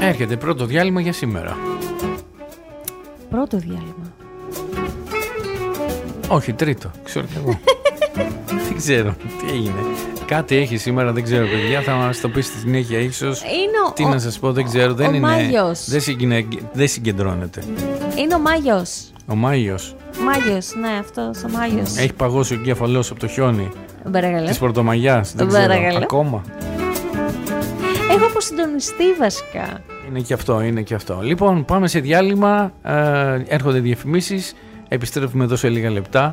Έρχεται πρώτο διάλειμμα για σήμερα. Πρώτο διάλειμμα. Όχι, τρίτο. Ξέρω κι εγώ. Δεν ξέρω τι έγινε. Κάτι έχει σήμερα, δεν ξέρω, παιδιά. Θα μας το πει στη συνέχεια ίσως. Τι να σας πω, δεν ξέρω. Δεν είναι. Δεν συγκεντρώνεται. Είναι ο Μάγιος. Ο Μάγιος. Μάγιος, ναι, αυτός ο Μάγιος. Έχει παγώσει ο εγκέφαλός από το χιόνι της Πρωτομαγιάς. Δεν ξέρω. Ακόμα. Έχω αποσυντονιστεί βασικά. Είναι και αυτό. Λοιπόν, πάμε σε διάλειμμα. Έρχονται διαφημίσεις. Επιστρέφουμε εδώ σε λίγα λεπτά.